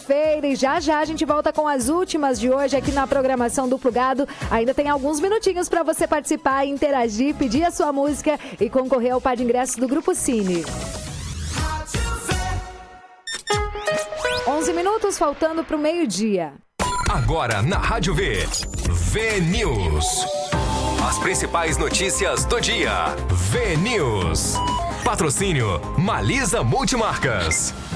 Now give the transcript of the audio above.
segunda-feira e já a gente volta com as últimas de hoje aqui na programação do Plugado. Ainda tem alguns minutinhos para você participar, interagir, pedir a sua música e concorrer ao par de ingressos do Grupo Cine. 11 minutos faltando para o meio-dia. Agora na Rádio V, V-News. As principais notícias do dia. V-News. Patrocínio Malisa Multimarcas.